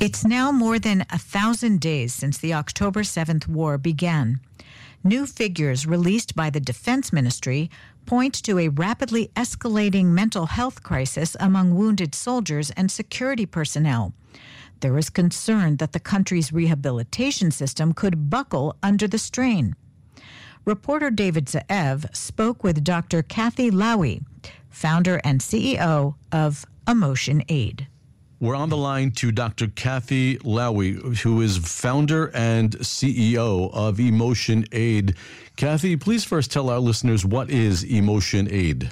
It's now more than 1,000 days since the October 7th war began. New figures released by the Defense Ministry point to a rapidly escalating mental health crisis among wounded soldiers and security personnel. There is concern that the country's rehabilitation system could buckle under the strain. Reporter David Ze'ev spoke with Dr. Kathy Lowy, founder and CEO of Emotion Aid. We're on the line to Dr. Kathy Lowy, who is founder and CEO of Emotion Aid. Kathy, please first tell our listeners, what is Emotion Aid?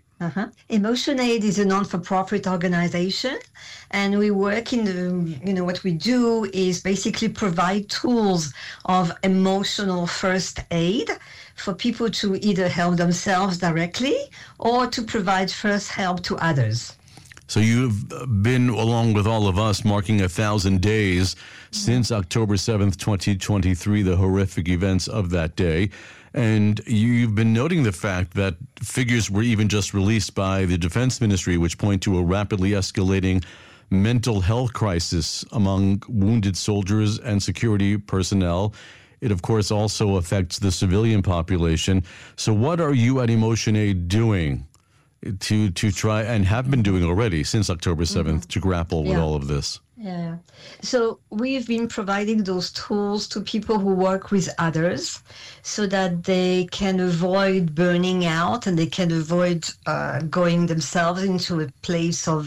Emotion Aid is a non-for-profit organization, and we work in the, what we do is basically provide tools of emotional first aid for people to either help themselves directly or to provide first help to others. So you've been, along with all of us, marking 1,000 days since October 7th, 2023, the horrific events of that day. And you've been noting the fact that figures were even just released by the Defense Ministry, which point to a rapidly escalating mental health crisis among wounded soldiers and security personnel. It, of course, also affects the civilian population. So what are you at Emotion Aid doing to try, and have been doing already since October 7th, to grapple with all of this? Yeah. So we've been providing those tools to people who work with others so that they can avoid burning out and they can avoid going themselves into a place of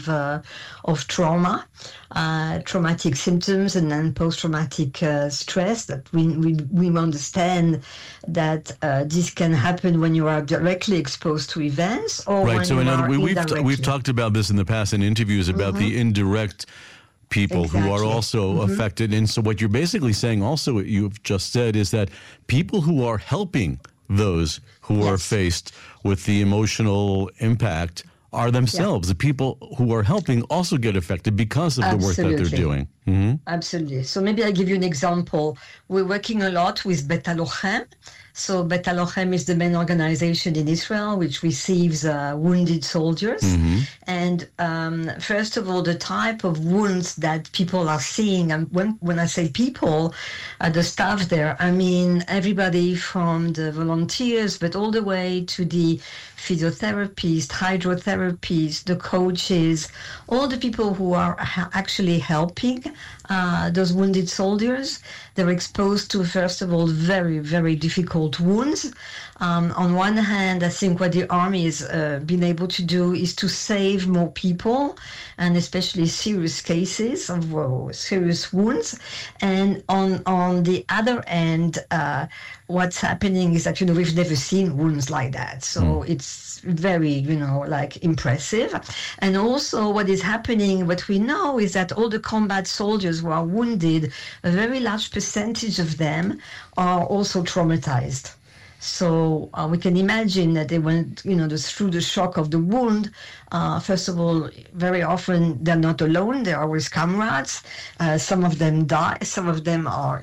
trauma, traumatic symptoms, and then post-traumatic stress. That we understand that this can happen when you are directly exposed to events or right. when So you are we've talked about this in the past in interviews about the indirect people who are also affected. And so what you're basically saying also, what you've just said, is that people who are helping those who are faced with the emotional impact are themselves. The people who are helping also get affected because of the work that they're doing. Absolutely. So maybe I'll give you an example. We're working a lot with Bet Halochem. So Bet Halochem is the main organization in Israel which receives wounded soldiers. And first of all, the type of wounds that people are seeing, and when I say people, the staff there, I mean everybody from the volunteers, but all the way to the physiotherapists, hydrotherapists, the coaches, all the people who are actually helping those wounded soldiers. They're exposed to, first of all, very, very difficult wounds. On one hand, I think what the army has been able to do is to save more people, and especially serious cases of serious wounds. And on the other end, what's happening is that, we've never seen wounds like that. So it's very, impressive. And also what is happening, what we know is that all the combat soldiers who are wounded, a very large percentage of them are also traumatized. So we can imagine that they went, through the shock of the wound. First of all, very often they're not alone. They are with comrades. Some of them die. Some of them are,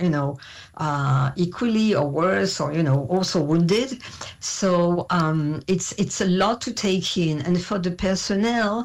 equally or worse or, also wounded. So it's a lot to take in. And for the personnel,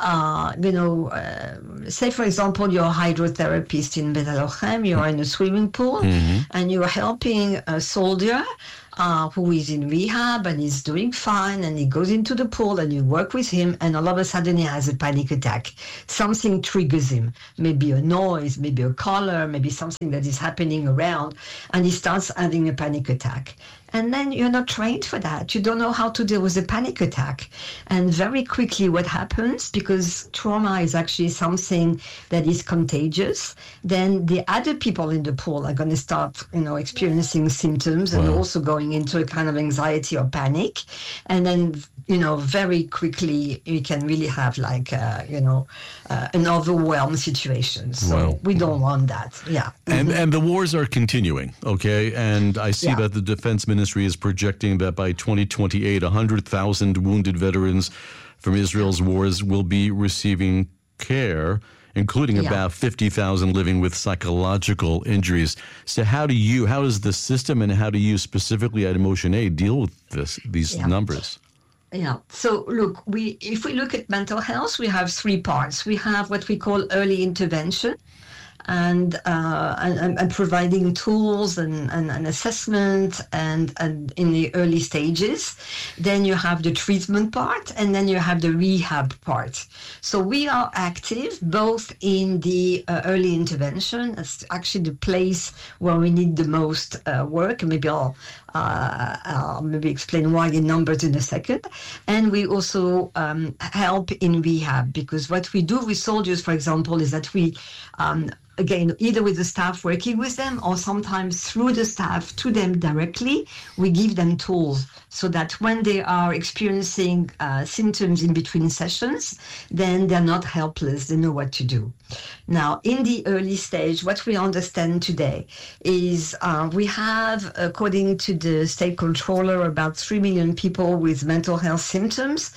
say, for example, you're a hydrotherapist in Bet Halochem, you're in a swimming pool, and you're helping a soldier who is in rehab and is doing fine, and he goes into the pool and you work with him, and all of a sudden he has a panic attack. Something triggers him, maybe a noise, maybe a color, maybe something that is happening around, and he starts having a panic attack. And then you're not trained for that. You don't know how to deal with a panic attack. And very quickly what happens, because trauma is actually something that is contagious, then the other people in the pool are going to start, experiencing symptoms and also going into a kind of anxiety or panic. And then, very quickly you can really have an overwhelmed situation. So we don't want that. Yeah. And the wars are continuing, okay? And I see that the Defense Ministry is projecting that by 2028, 100,000 wounded veterans from Israel's wars will be receiving care, including about 50,000 living with psychological injuries. So how does the system and how do you specifically at Emotion Aid deal with these numbers? Yeah. So look, if we look at mental health, we have three parts. We have what we call early intervention. and providing tools and assessment and in the early stages. Then you have the treatment part, and then you have the rehab part. So we are active both in the early intervention. That's actually the place where we need the most work. Maybe I'll maybe explain why in numbers in a second. And we also help in rehab, because what we do with soldiers, for example, is that we again, either with the staff working with them or sometimes through the staff to them directly, we give them tools so that when they are experiencing symptoms in between sessions, then they're not helpless, they know what to do. Now, in the early stage, what we understand today is we have, according to the state controller, about 3 million people with mental health symptoms,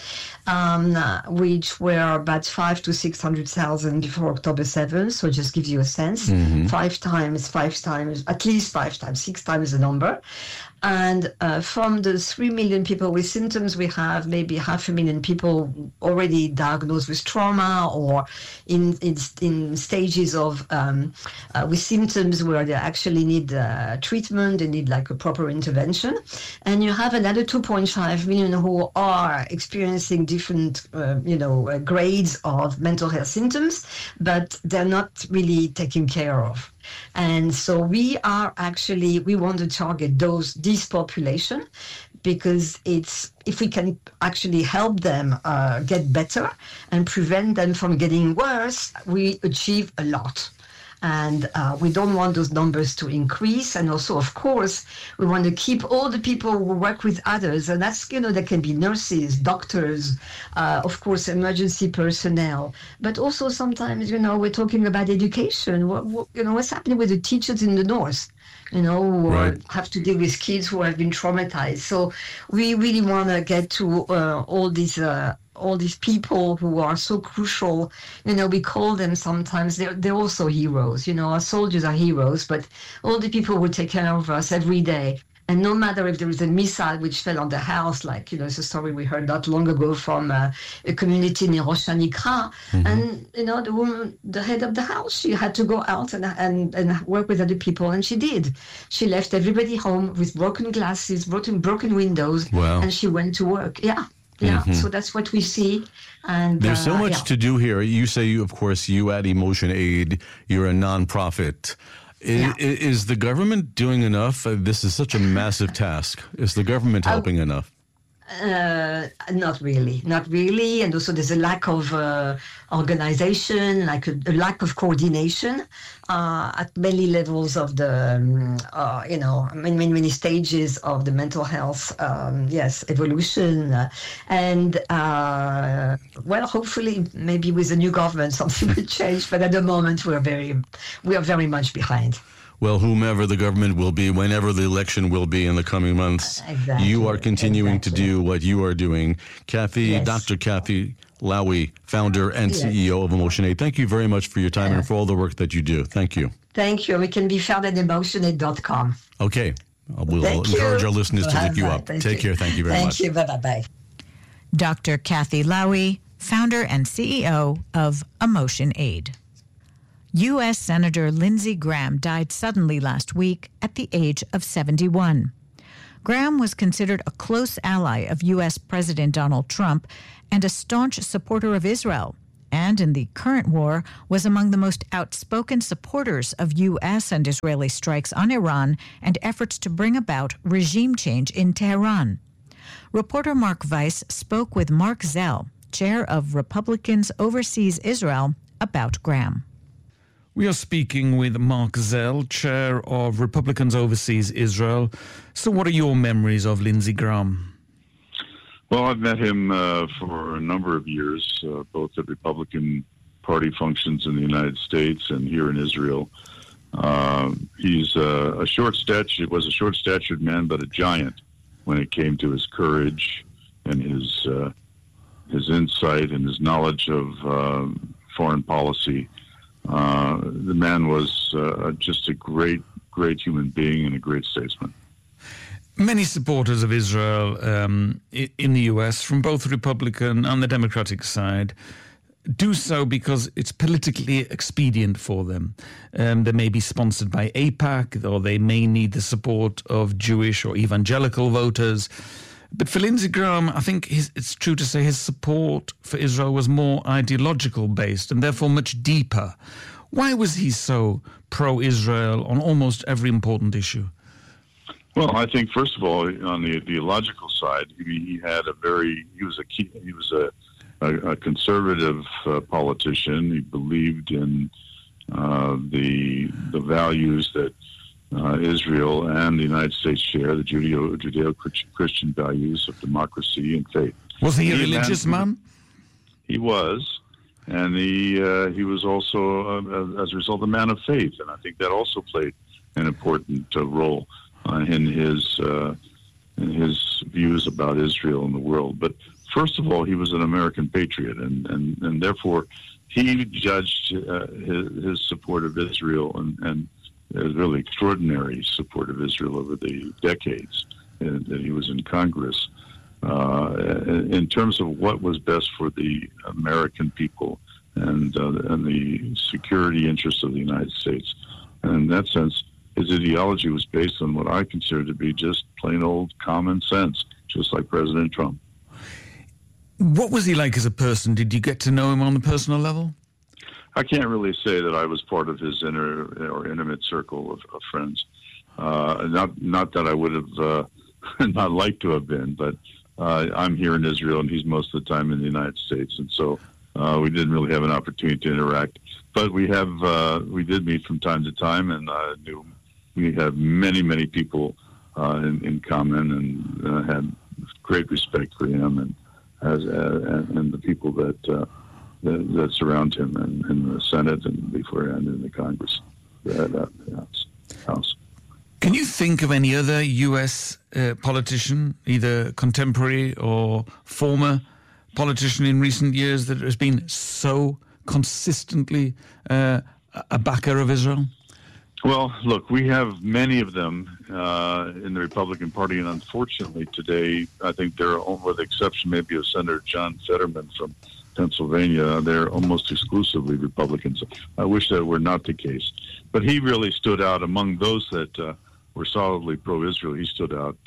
which were about 500,000 to 600,000 before October 7th. So just gives you a sense, five times, at least 5 times, 6 times the number. And from the 3 million people with symptoms, we have maybe 500,000 people already diagnosed with trauma or in stages of with symptoms where they actually need treatment, they need like a proper intervention. And you have another 2.5 million who are experiencing different, grades of mental health symptoms, but they're not really taken care of. And so we want to target this population, because if we can actually help them get better and prevent them from getting worse, we achieve a lot. And we don't want those numbers to increase. And also, of course, we want to keep all the people who work with others. And that's, there can be nurses, doctors, of course, emergency personnel. But also sometimes, we're talking about education. What's happening with the teachers in the north? Who have to deal with kids who have been traumatized. So we really want to get to all these people who are so crucial. We call them sometimes, they're also heroes. Our soldiers are heroes, but all the people who take care of us every day. And no matter if there is a missile which fell on the house, like, it's a story we heard not long ago from a community near Rosh Hanikra. And, the woman, the head of the house, she had to go out and work with other people. And she did. She left everybody home with broken glasses, broken windows. Wow. And she went to work. Yeah. So that's what we see. And there's so much to do here. You say, of course, you at Emotion Aid, you're a nonprofit. Is the government doing enough? This is such a massive task. Is the government helping enough? Not really. And also there's a lack of organization, like a lack of coordination at many levels of the, many stages of the mental health, evolution. And, hopefully maybe with the new government something will change. But at the moment we are very much behind. Well, whomever the government will be, whenever the election will be in the coming months, you are continuing to do what you are doing. Dr. Kathy Lowy, founder and CEO of Emotion Aid. Thank you very much for your time and for all the work that you do. Thank you. Thank you. We can be found at emotionaid.com. Okay. We'll encourage our listeners to look you up. Take care. Thank you very much. Thank you. Bye-bye. Dr. Kathy Lowy, founder and CEO of Emotion Aid. U.S. Senator Lindsey Graham died suddenly last week at the age of 71. Graham was considered a close ally of U.S. President Donald Trump and a staunch supporter of Israel, and in the current war was among the most outspoken supporters of U.S. and Israeli strikes on Iran and efforts to bring about regime change in Tehran. Reporter Mark Weiss spoke with Mark Zell, chair of Republicans Overseas Israel, about Graham. We are speaking with Mark Zell, chair of Republicans Overseas Israel. So what are your memories of Lindsey Graham? Well, I've met him for a number of years, both at Republican Party functions in the United States and here in Israel. He's was a short-statured man, but a giant when it came to his courage and his insight and his knowledge of foreign policy. The man was just a great human being and a great statesman. Many supporters of Israel in the U.S., from both the Republican and the Democratic side, do so because it's politically expedient for them. They may be sponsored by AIPAC, or they may need the support of Jewish or evangelical voters. But for Lindsey Graham, I think it's true to say his support for Israel was more ideological based and therefore much deeper. Why was he so pro-Israel on almost every important issue? Well, I think first of all, on the ideological side, he was a conservative politician. He believed in the values that Israel and the United States share, the Judeo-Christian values of democracy and faith. Was he a religious man? He was, and he was also, as a result, a man of faith, and I think that also played an important role in his views about Israel and the world. But first of all, he was an American patriot, and therefore he judged his support of Israel and really extraordinary support of Israel over the decades that he was in Congress in terms of what was best for the American people and the security interests of the United States. And in that sense, his ideology was based on what I consider to be just plain old common sense, just like President Trump. What was he like as a person? Did you get to know him on a personal level? I can't really say that I was part of his intimate circle of friends. Not that I would have not liked to have been, but I'm here in Israel and he's most of the time in the United States, and so we didn't really have an opportunity to interact. But we did meet from time to time, and we have many people in common, and had great respect for him and the people that surround him in the Senate and beforehand in the Congress, that House. Can you think of any other U.S. politician, either contemporary or former politician in recent years, that has been so consistently a backer of Israel? Well, look, we have many of them in the Republican Party, and unfortunately today, I think they're, with the exception maybe of Senator John Fetterman from Pennsylvania, they're almost exclusively Republicans. I wish that were not the case. But he really stood out among those that were solidly pro-Israel. He stood out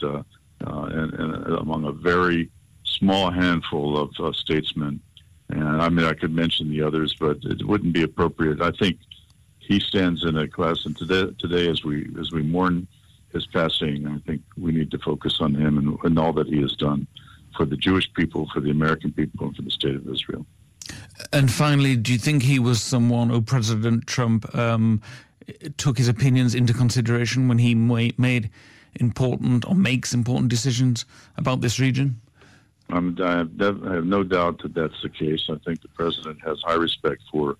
and among a very small handful of statesmen. And I mean, I could mention the others, but it wouldn't be appropriate. I think he stands in a class, and today as we mourn his passing, I think we need to focus on him and all that he has done for the Jewish people, for the American people, and for the state of Israel. And finally, do you think he was someone, or President Trump took his opinions into consideration when he made important or makes important decisions about this region? I have no doubt that that's the case. I think the president has had high respect for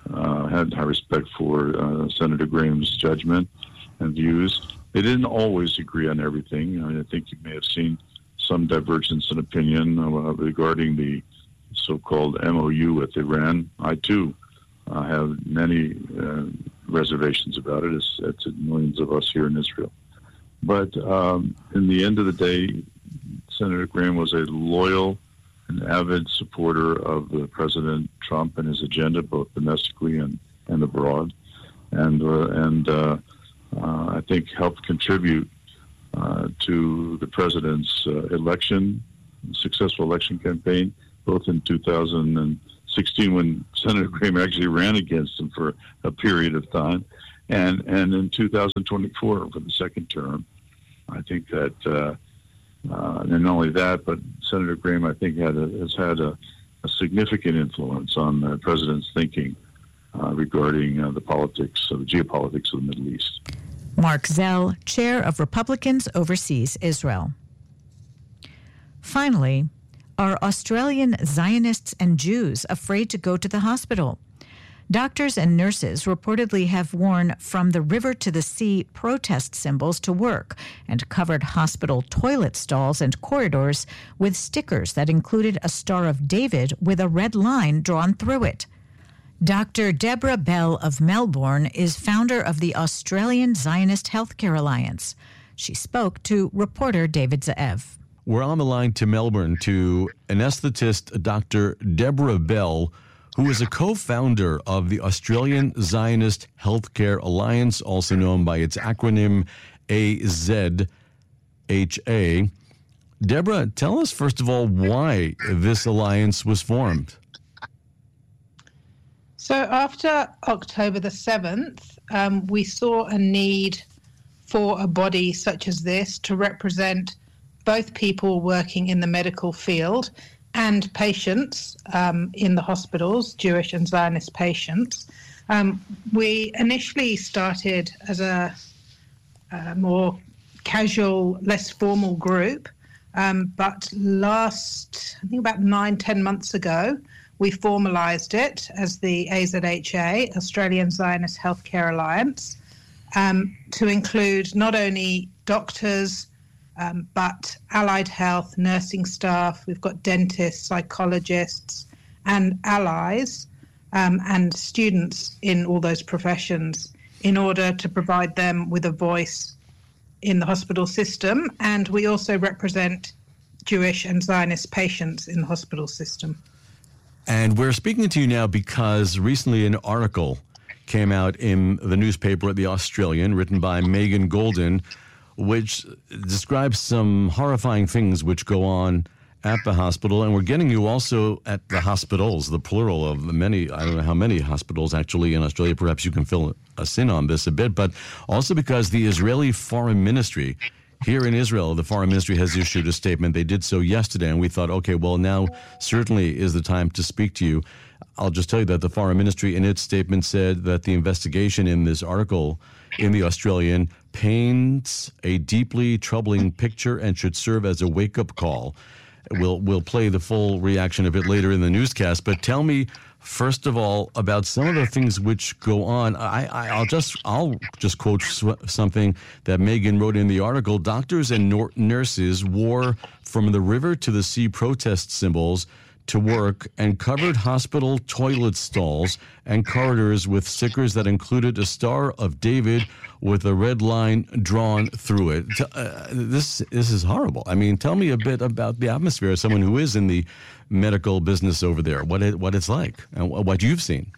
Senator Graham's judgment and views. They didn't always agree on everything. I think you may have seen some divergence in opinion regarding the so-called MOU with Iran. I, too, have many reservations about it, as millions of us here in Israel. But in the end of the day, Senator Graham was a loyal and avid supporter of President Trump and his agenda, both domestically and abroad, and I think helped contribute to the president's successful election campaign, both in 2016 when Senator Graham actually ran against him for a period of time, and in 2024 for the second term. I think that, and not only that, but Senator Graham, I think, has had a significant influence on the president's thinking regarding the geopolitics of the Middle East. Mark Zell, chair of Republicans Overseas Israel. Finally, are Australian Zionists and Jews afraid to go to the hospital? Doctors and nurses reportedly have worn "From the River to the Sea" protest symbols to work and covered hospital toilet stalls and corridors with stickers that included a Star of David with a red line drawn through it. Dr. Deborah Bell of Melbourne is founder of the Australian Zionist Healthcare Alliance. She spoke to reporter David Zaev. We're on the line to Melbourne to anesthetist Dr. Deborah Bell, who is a co-founder of the Australian Zionist Healthcare Alliance, also known by its acronym AZHA. Deborah, tell us, first of all, why this alliance was formed. So after October the 7th, we saw a need for a body such as this to represent both people working in the medical field and patients in the hospitals, Jewish and Zionist patients. We initially started as a more casual, less formal group, but I think about 9-10 months ago, we formalised it as the AZHA, Australian Zionist Healthcare Alliance, to include not only doctors, but allied health, nursing staff. We've got dentists, psychologists, and allies, and students in all those professions, in order to provide them with a voice in the hospital system. And we also represent Jewish and Zionist patients in the hospital system. And we're speaking to you now because recently an article came out in the newspaper at The Australian, written by Megan Golden, which describes some horrifying things which go on at the hospital. And we're getting you also at the hospitals, the plural of the many, I don't know how many hospitals actually in Australia. Perhaps you can fill us in on this a bit, but also because the Israeli Foreign Ministry here in Israel, the Foreign Ministry has issued a statement. They did so yesterday, and we thought, okay, well, now certainly is the time to speak to you. I'll just tell you that the Foreign Ministry in its statement said that the investigation in this article in The Australian paints a deeply troubling picture and should serve as a wake-up call. We'll play the full reaction of it later in the newscast, but tell me, first of all, about some of the things which go on. I'll just quote something that Megan wrote in the article. Doctors and nurses wore from the river to the sea protest symbols to work and covered hospital toilet stalls and corridors with stickers that included a Star of David with a red line drawn through it. This is horrible. I mean, tell me a bit about the atmosphere as someone who is in the medical business over there, what it's like and what you've seen.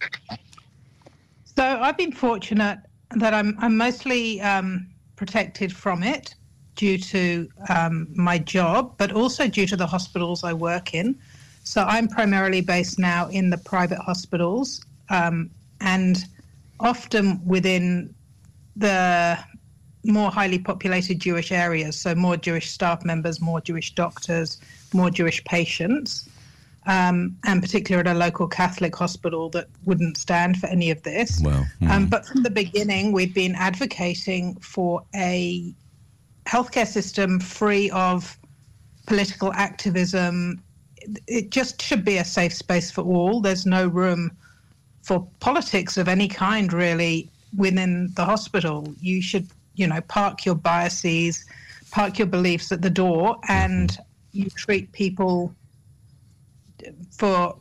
So I've been fortunate that I'm mostly protected from it due to my job, but also due to the hospitals I work in. So I'm primarily based now in the private hospitals, and often within the more highly populated Jewish areas, so more Jewish staff members, more Jewish doctors, more Jewish patients, and particularly at a local Catholic hospital that wouldn't stand for any of this. Well, but from the beginning, we've been advocating for a healthcare system free of political activism. It just should be a safe space for all. There's no room for politics of any kind, really, within the hospital. You should, park your biases, park your beliefs at the door, and you treat people for,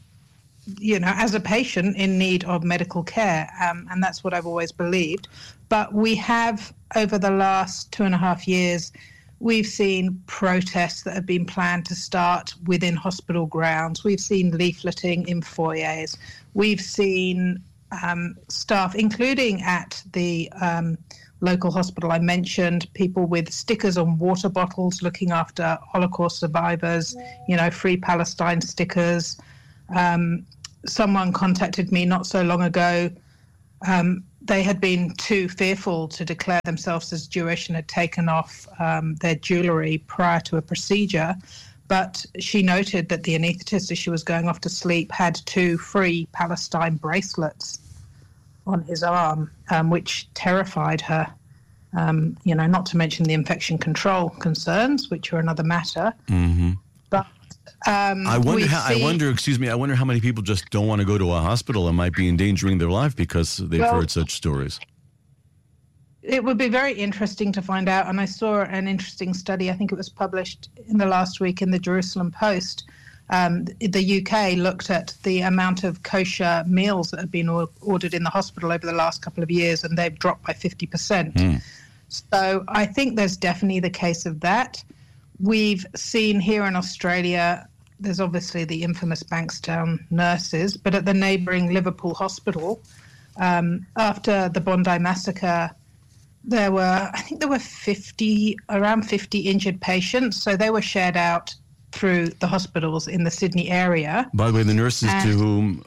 as a patient in need of medical care. And that's what I've always believed. But we have, over the last 2.5 years, we've seen protests that have been planned to start within hospital grounds. We've seen leafleting in foyers. We've seen staff, including at the local hospital I mentioned, people with stickers on water bottles looking after Holocaust survivors, Free Palestine stickers. Someone contacted me not so long ago. They had been too fearful to declare themselves as Jewish and had taken off their jewellery prior to a procedure. But she noted that the anaesthetist, as she was going off to sleep, had 2 Free Palestine bracelets on his arm, which terrified her. Not to mention the infection control concerns, which are another matter. Mm-hmm. But I wonder how many people just don't want to go to a hospital and might be endangering their life because they've heard such stories. It would be very interesting to find out. And I saw an interesting study, I think it was published in the last week in the Jerusalem Post. The UK looked at the amount of kosher meals that have been ordered in the hospital over the last couple of years, and they've dropped by 50%. So I think there's definitely the case of that. We've seen here in Australia there's obviously the infamous Bankstown nurses, but at the neighbouring Liverpool hospital, after the Bondi massacre, there were around 50 injured patients. So they were shared out through the hospitals in the Sydney area. By the way, the nurses to whom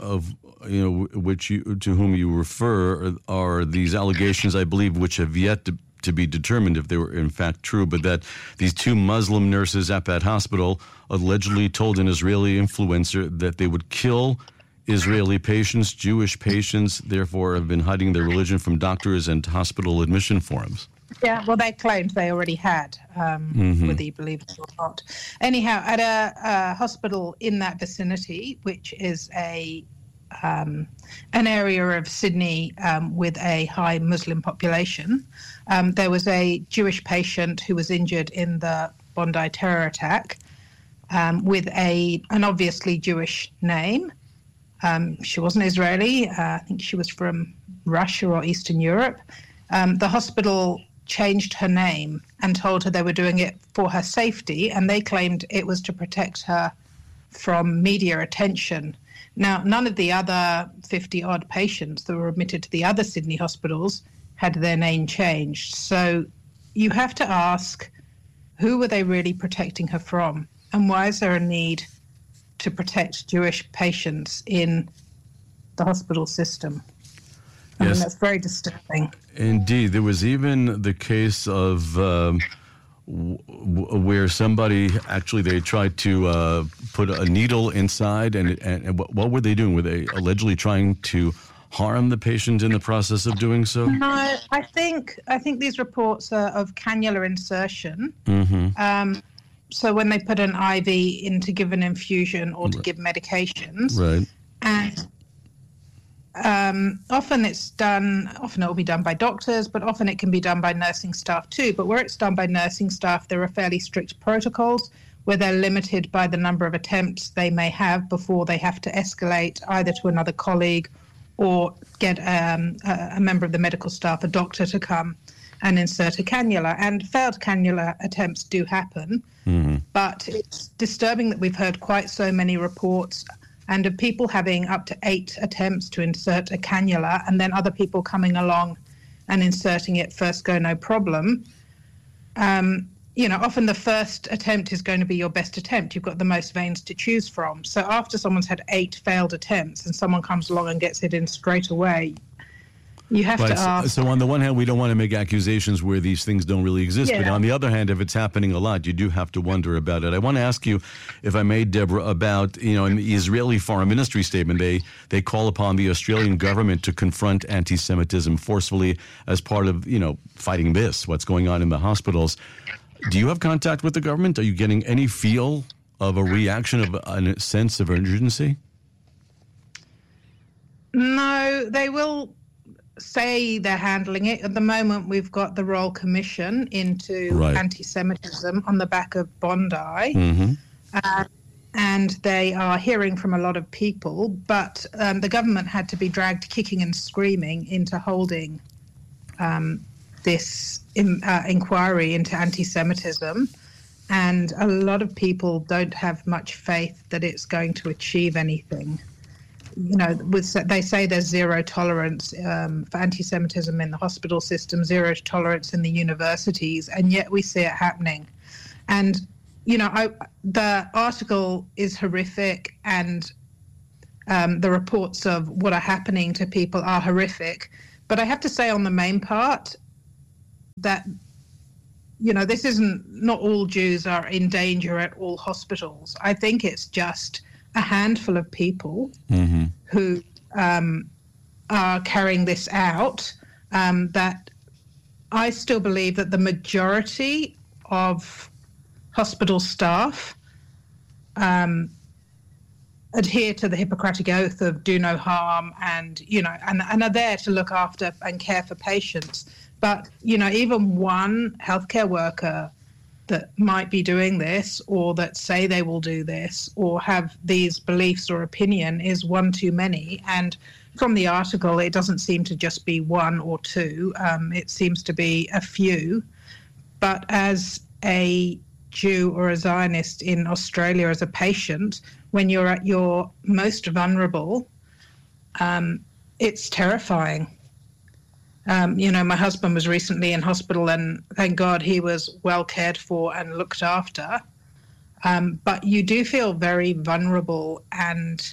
you refer are these allegations, I believe, which have yet to be determined if they were in fact true, but that these two Muslim nurses at that hospital allegedly told an Israeli influencer that they would kill Israeli patients, Jewish patients, therefore have been hiding their religion from doctors and hospital admission forms. Yeah, well, they claimed they already had, whether you believe it or not. Anyhow, at a hospital in that vicinity, which is an area of Sydney with a high Muslim population, there was a Jewish patient who was injured in the Bondi terror attack with an obviously Jewish name. She wasn't Israeli. I think she was from Russia or Eastern Europe. The hospital changed her name and told her they were doing it for her safety, and they claimed it was to protect her from media attention. Now, none of the other 50-odd patients that were admitted to the other Sydney hospitals had their name changed. So you have to ask, who were they really protecting her from? And why is there a need to protect Jewish patients in the hospital system? I mean, that's very disturbing. Indeed. There was even the case of where somebody actually, they tried to put a needle inside, and what were they doing? Were they allegedly trying to harm the patient in the process of doing so? No, I think these reports are of cannula insertion. So when they put an IV in to give an infusion or to give medications, right? And often it will be done by doctors, but often it can be done by nursing staff too. But where it's done by nursing staff, there are fairly strict protocols where they're limited by the number of attempts they may have before they have to escalate either to another colleague or get a member of the medical staff, a doctor, to come and insert a cannula. And failed cannula attempts do happen, but it's disturbing that we've heard quite so many reports and of people having up to 8 attempts to insert a cannula, and then other people coming along and inserting it first go, no problem. Often the first attempt is going to be your best attempt. You've got the most veins to choose from. So after someone's had 8 failed attempts and someone comes along and gets it in straight away, you have to ask. So on the one hand, we don't want to make accusations where these things don't really exist. Yeah. But on the other hand, if it's happening a lot, you do have to wonder about it. I want to ask you, if I may, Deborah, about, in the Israeli Foreign Ministry statement, they call upon the Australian government to confront anti-Semitism forcefully as part of, fighting what's going on in the hospitals. Do you have contact with the government? Are you getting any feel of a reaction, of a sense of urgency? No, they will say they're handling it. At the moment, we've got the Royal Commission into anti-Semitism on the back of Bondi, and they are hearing from a lot of people, but the government had to be dragged kicking and screaming into holding this inquiry into anti-Semitism, and a lot of people don't have much faith that it's going to achieve anything. They say there's zero tolerance for anti-Semitism in the hospital system, zero tolerance in the universities, and yet we see it happening. And, the article is horrific, and the reports of what are happening to people are horrific. But I have to say on the main part that, this not all Jews are in danger at all hospitals. I think it's just a handful of people who are carrying this out, that I still believe that the majority of hospital staff adhere to the Hippocratic Oath of do no harm and are there to look after and care for patients. But, even one healthcare worker that might be doing this, or that say they will do this, or have these beliefs or opinion is one too many. And from the article, it doesn't seem to just be 1 or 2. It seems to be a few. But as a Jew or a Zionist in Australia as a patient, when you're at your most vulnerable, it's terrifying. My husband was recently in hospital, and thank God he was well cared for and looked after. But you do feel very vulnerable and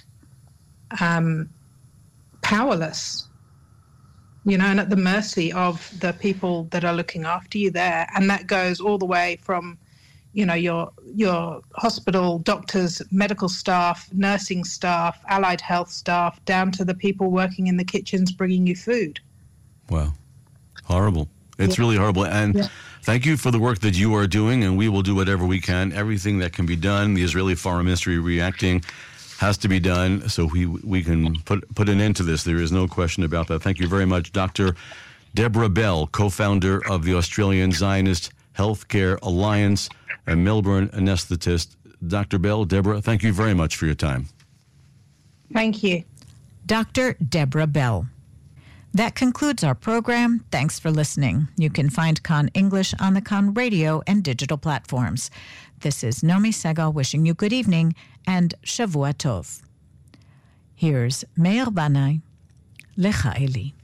powerless, and at the mercy of the people that are looking after you there. And that goes all the way from, your hospital doctors, medical staff, nursing staff, allied health staff, down to the people working in the kitchens bringing you food. Wow. Horrible. It's really horrible. And thank you for the work that you are doing, and we will do whatever we can. Everything that can be done, the Israeli Foreign Ministry reacting has to be done so we can put an end to this. There is no question about that. Thank you very much, Dr. Deborah Bell, co-founder of the Australian Zionist Healthcare Alliance, a Melbourne anesthetist. Dr. Bell, Deborah, thank you very much for your time. Thank you. Dr. Deborah Bell. That concludes our program. Thanks for listening. You can find Kan English on the Kan radio and digital platforms. This is Nomi Segal wishing you good evening and Shavua Tov. Here's Meir Banai, Lecha Eli.